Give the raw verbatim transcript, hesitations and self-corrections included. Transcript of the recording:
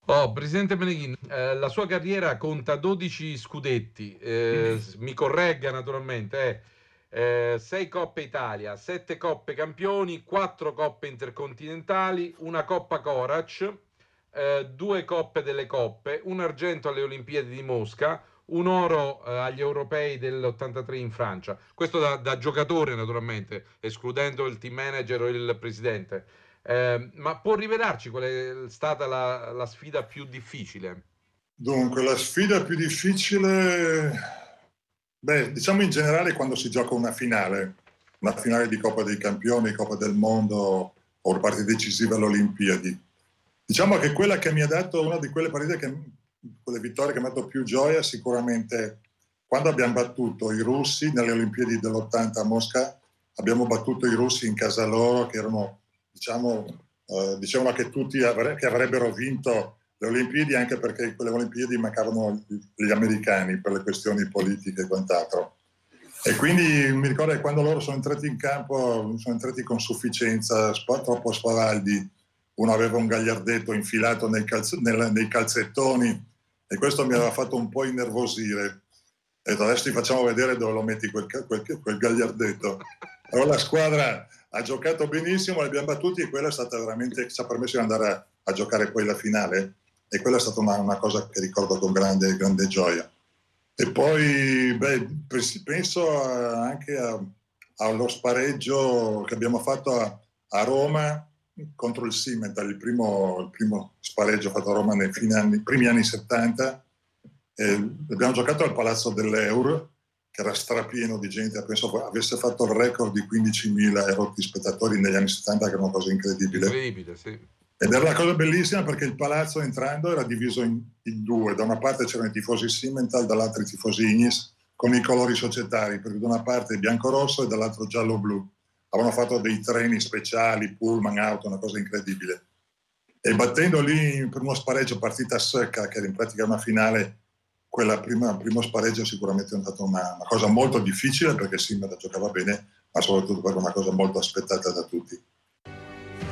Oh, Presidente Meneghin, eh, la sua carriera conta dodici scudetti, eh, s- mi corregga naturalmente, eh, eh, sei Coppe Italia, sette Coppe Campioni, quattro Coppe Intercontinentali, una Coppa Corac, eh, due Coppe delle Coppe, un argento alle Olimpiadi di Mosca, un oro eh, agli europei dell'ottantatré in Francia. Questo da, da giocatore naturalmente, escludendo il team manager o il presidente. Eh, ma può rivelarci qual è stata la, la sfida più difficile? Dunque, la sfida più difficile, beh, diciamo in generale quando si gioca una finale, una finale di Coppa dei Campioni, Coppa del Mondo o le partite decisive alle Olimpiadi. Diciamo che quella che mi ha dato, una di quelle partite, che, quelle vittorie che mi ha dato più gioia, sicuramente quando abbiamo battuto i russi nelle Olimpiadi dell'ottanta a Mosca, abbiamo battuto i russi in casa loro, che erano, diciamo, eh, dicevano che tutti avre- che avrebbero vinto le Olimpiadi, anche perché in quelle Olimpiadi mancavano gli americani per le questioni politiche e quant'altro. E quindi mi ricordo che quando loro sono entrati in campo, sono entrati con sufficienza, sp- troppo spavaldi. Uno aveva un gagliardetto infilato nei, calz- nel- nei calzettoni e questo mi aveva fatto un po' innervosire. E detto, adesso ti facciamo vedere dove lo metti quel, quel, quel gagliardetto. Allora la squadra ha giocato benissimo, li abbiamo battuti e quella è stata veramente, ci ha permesso di andare a, a giocare poi la finale e quella è stata una, una cosa che ricordo con grande, grande gioia. E poi beh, penso anche a, allo spareggio che abbiamo fatto a, a Roma contro il Simmental, il primo, il primo spareggio fatto a Roma nei anni, primi anni settanta. E abbiamo giocato al Palazzo dell'Eur, che era strapieno di gente, penso avesse fatto il record di quindicimila erotti spettatori negli anni settanta, che era una cosa incredibile. Incredibile, sì. Ed era una cosa bellissima perché il palazzo entrando era diviso in, in due. Da una parte c'erano i tifosi Simmental, dall'altra i tifosi Ignis, con i colori societari, perché da una parte bianco-rosso e dall'altro giallo-blu. Avevano fatto dei treni speciali, pullman, auto, una cosa incredibile. E battendo lì per uno spareggio partita secca, che era in pratica una finale, quella prima, primo spareggio sicuramente è stata una, una cosa molto difficile perché Simmental giocava bene, ma soprattutto per una cosa molto aspettata da tutti.